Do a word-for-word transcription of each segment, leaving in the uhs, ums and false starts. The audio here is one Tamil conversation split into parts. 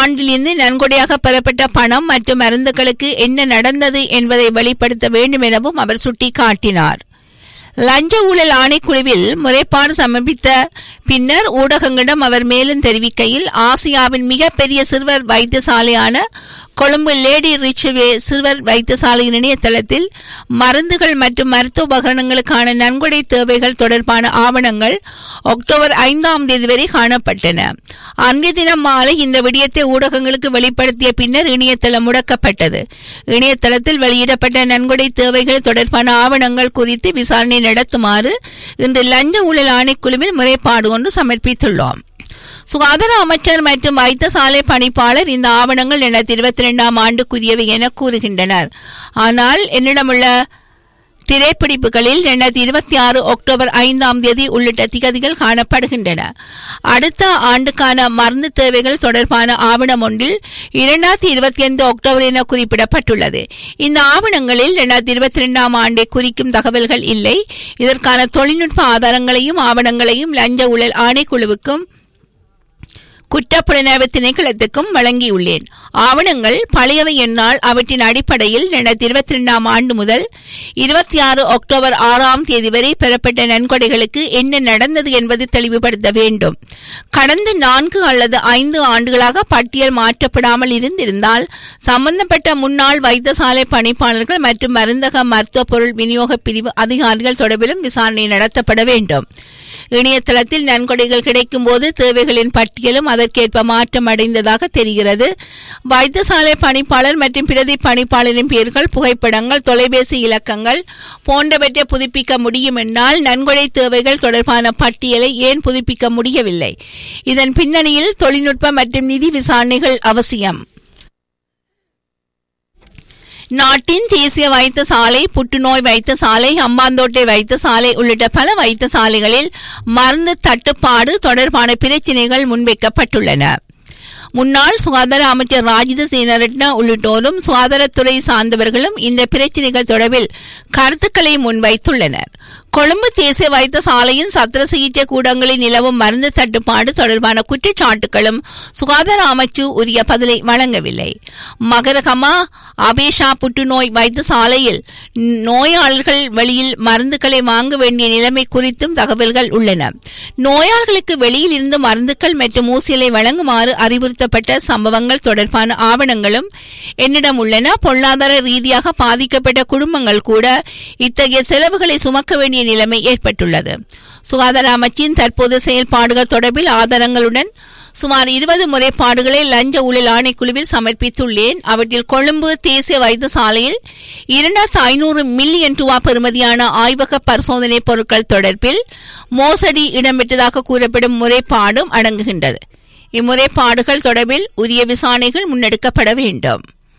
ஆண்டிலிருந்து நன்கொடையாக பெறப்பட்ட பணம் மற்றும் மருந்துகளுக்கு என்ன நடந்தது என்பதை வெளிப்படுத்த வேண்டும் எனவும் அவர் சுட்டிக்காட்டினார். லஞ்ச ஊழல் ஆணைக்குழுவில் முறைப்பாடு சமர்ப்பித்த பின்னர் ஊடகங்களிடம் அவர் மேலும் தெரிவிக்கையில், ஆசியாவின் மிகப்பெரிய சிறுவர் வைத்தியசாலையான கொழும்பு லேடி ரிச்வே சிறுவர் வைத்தியசாலையின் இணையதளத்தில் மருந்துகள் மற்றும் மருத்துவ உபகரணங்களுக்கான நன்கொடை தேவைகள் தொடர்பான ஆவணங்கள் அக்டோபர் ஐந்தாம் தேதி வரை காணப்பட்டன. அன்றைய தினம் மாலை இந்த விடயத்தை ஊடகங்களுக்கு வெளிப்படுத்திய பின்னர் இணையதளம் முடக்கப்பட்டது. இணையதளத்தில் வெளியிடப்பட்ட நன்கொடை தேவைகள் தொடர்பான ஆவணங்கள் குறித்து விசாரணை நடத்துமாறு இன்று லஞ்ச ஊழல் ஆணைக்குழுவில் முறைப்பாடு ஒன்று சமர்ப்பித்துள்ளோம். சுகாதார அமைச்சர் மற்றும் வைத்தியசாலை பணிப்பாளர் இந்த ஆவணங்கள் இரண்டாயிரத்தி இருபத்தி இரண்டாம் ஆண்டுக்குரியவை என கூறுகின்றனர். ஆனால் என்னிடமுள்ள திரைப்பிடிப்புகளில் இரண்டாயிரத்தி இருபத்தி ஆறு அக்டோபர் ஐந்தாம் தேதி உள்ளிட்ட திகதிகள் காணப்படுகின்றன. அடுத்த ஆண்டுக்கான மருந்து தேவைகள் தொடர்பான ஆவணம் ஒன்றில் இரண்டாயிரத்தி இருபத்தி ஐந்து அக்டோபர் என குறிப்பிடப்பட்டுள்ளது. இந்த ஆவணங்களில் இரண்டாயிரத்தி இருபத்தி இரண்டாம் ஆண்டை குறிக்கும் தகவல்கள் இல்லை. இதற்கான தொழில்நுட்ப ஆதாரங்களையும் ஆவணங்களையும் லஞ்ச ஊழல் ஆணைக்குழுவுக்கும் குற்றப்புலனாய்வு திணைக்களத்துக்கும் வழங்கியுள்ளேன். ஆவணங்கள் பழையவை என்னால் அவற்றின் அடிப்படையில் இரண்டாயிரத்தி இருபத்தி இரண்டாம் ஆண்டு முதல் இருபத்தி ஆறு அக்டோபர் ஆறாம் தேதி வரை பெறப்பட்ட நன்கொடைகளுக்கு என்ன நடந்தது என்பதை தெளிவுபடுத்த வேண்டும். கடந்த நான்கு அல்லது ஐந்து ஆண்டுகளாக பட்டியல் மாற்றப்படாமல் இருந்திருந்தால் சம்பந்தப்பட்ட முன்னாள் வைத்தியசாலை பணிப்பாளர்கள் மற்றும் மருந்தக மருத்துவ பொருள் விநியோக பிரிவு அதிகாரிகள் தொடர்பிலும் விசாரணை நடத்தப்பட வேண்டும். இணையதளத்தில் நன்கொடைகள் கிடைக்கும் போது தேவைகளின் பட்டியலும் அதற்கேற்ப மாற்றம் அடைந்ததாக தெரிகிறது. வைத்தியசாலை பணிப்பாளர் மற்றும் பிரதி பணிப்பாளரின் பெயர்கள், புகைப்படங்கள், தொலைபேசி இலக்கங்கள் போன்றவற்றை புதுப்பிக்க முடியும் என்றால் நன்கொடை தேவைகள் தொடர்பான பட்டியலை ஏன் புதுப்பிக்க முடியவில்லை? இதன் பின்னணியில் தொழில்நுட்ப மற்றும் நிதி விசாரணைகள் அவசியம். நாட்டின் தேசிய வைத்தியசாலை, புற்றுநோய் வைத்தியசாலை, ஹம்பாந்தோட்டை வைத்தியசாலை உள்ளிட்ட பல வைத்தியசாலைகளில் மருந்து தட்டுப்பாடு தொடர்பான பிரச்சினைகள் முன்வைக்கப்பட்டுள்ளன. முன்னாள் சுகாதார அமைச்சர் ராஜித சேனாரட்ன உள்ளிட்டோரும் சுகாதாரத்துறை சார்ந்தவர்களும் இந்த பிரச்சினைகள் தொடர்பில் கருத்துக்களை முன்வைத்துள்ளனர். கொழும்பு தேசிய வைத்தியசாலையின் சத்திர சிகிச்சை கூடங்களில் நிலவும் மருந்து தட்டுப்பாடு தொடர்பான குற்றச்சாட்டுகளும் சுகாதார அமைச்சு உரிய பதிலை வழங்கவில்லை. மகரகமா அபேஷா புற்றுநோய் வைத்தியசாலையில் நோயாளர்கள் வெளியில் மருந்துகளை வாங்க வேண்டிய நிலைமை குறித்தும் தகவல்கள் உள்ளன. நோயாளர்களுக்கு வெளியில் இருந்து மருந்துகள் மற்றும் ஊசிகளை வழங்குமாறு அறிவுறுத்தப்பட்ட சம்பவங்கள் தொடர்பான ஆவணங்களும் என்னிடம் உள்ளன. பொருளாதார ரீதியாக பாதிக்கப்பட்ட குடும்பங்கள் கூட இத்தகைய செலவுகளை சுமக்க வேண்டிய நிலைமை ஏற்பட்டுள்ளது. சுகாதார அமைச்சின் தற்போது செயல்பாடுகள் தொடர்பில் ஆதாரங்களுடன் சுமார் இருபது முறைப்பாடுகளை லஞ்ச ஊழல் ஆணைக்குழுவில் சமர்ப்பித்துள்ளேன். அவற்றில் கொழும்பு தேசிய வைத்தியசாலையில் இரண்டாயிரத்து ஐநூறு மில்லியன் ரூபாய் பெறுமதியான ஆய்வக பரிசோதனை பொருட்கள் தொடர்பில் மோசடி இடம்பெற்றதாக கூறப்படும் முறைப்பாடும் அடங்குகின்றது. இம்முறைப்பாடுகள் தொடர்பில் உரிய விசாரணைகள் முன்னெடுக்கப்பட வேண்டும்.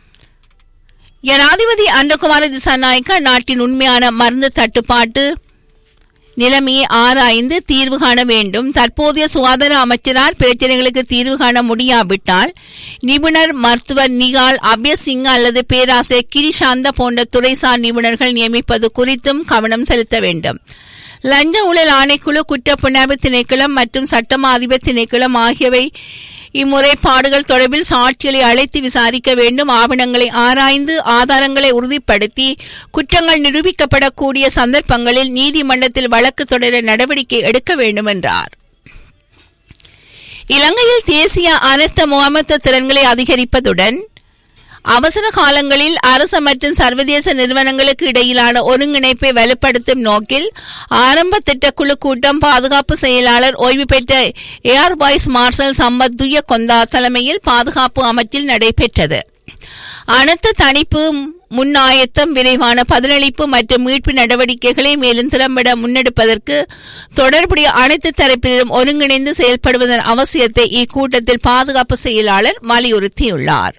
ஜனாதிபதி அன்றகுமார திசாநாயக்க நாட்டின் உண்மையான மருந்து தட்டுப்பாட்டு நிலைமையை ஆராய்ந்து தீர்வு காண வேண்டும். தற்போதைய சுகாதார அமைச்சரால் பிரச்சனைகளுக்கு தீர்வு காண முடியாவிட்டால் நிபுணர் மருத்துவர் நிகால் அபயசிங்க அல்லது பேராசிரியர் கிரிசாந்த போன்ற துறைசார் நிபுணர்கள் நியமிப்பது குறித்தும் கவனம் செலுத்த வேண்டும். லஞ்ச ஊழல் ஆணைக்குழு, குற்றப்புலனாய்வு திணைக்களம் மற்றும் சட்டமா அதிபர் திணைக்களம் ஆகியவை இம்முறைப்பாடுகள் தொடர்பில் சாட்சிகளை அழைத்து விசாரிக்க வேண்டும். ஆவணங்களை ஆராய்ந்து ஆதாரங்களை உறுதிப்படுத்தி குற்றங்கள் நிரூபிக்கப்படக்கூடிய சந்தர்ப்பங்களில் நீதிமன்றத்தில் வழக்கு தொடர நடவடிக்கை எடுக்க வேண்டும் என்றார். இலங்கையில் தேசிய அனர்த்த முகாமைத்துவ திறன்களை அதிகரிப்பதுடன் அவசர காலங்களில் அரசு மற்றும் சர்வதேச நிறுவனங்களுக்கு இடையிலான ஒருங்கிணைப்பை வலுப்படுத்தும் நோக்கில் ஆரம்ப திட்டக்குழு கூட்டம் பாதுகாப்பு செயலாளர் ஓய்வு பெற்ற ஏர் வைஸ் மார்ஷல் சம்பத் துய கொந்தா தலைமையில் பாதுகாப்பு அமைச்சில் நடைபெற்றது. அனைத்து தணிப்பு, முன்னாயத்தம், விரைவான பதிலளிப்பு மற்றும் மீட்பு நடவடிக்கைகளை மேலும் திறம்பட முன்னெடுப்பதற்கு தொடர்புடைய அனைத்து தரப்பினரும் ஒருங்கிணைந்து செயல்படுவதன் அவசியத்தை இக்கூட்டத்தில் பாதுகாப்பு செயலாளர் வலியுறுத்தியுள்ளார்.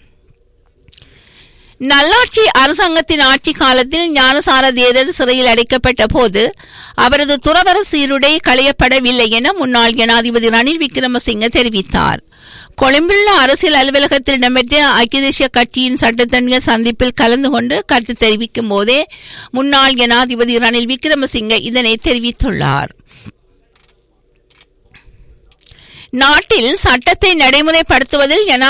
நல்லாட்சி அரசாங்கத்தின் ஆட்சி காலத்தில் ஞானசார தேரர் சிறையில் அடைக்கப்பட்ட போது அவரது துறவற சீருடை களையப்படவில்லை என முன்னாள் ஜனாதிபதி ரணில் விக்ரமசிங்க தெரிவித்தார். கொழும்பிலுள்ள அரசியல் அலுவலகத்தில் இடம்பெற்ற ஐக்கிய தேசிய கட்சியின் சட்டத்தணிகள் சந்திப்பில் கலந்து கொண்டு கருத்து தெரிவிக்கும் போதே முன்னாள் ஜனாதிபதி ரணில் விக்ரமசிங்க இதனை தெரிவித்துள்ளார். நாட்டில் சட்டத்தை நடைமுறைப்படுத்துவதில்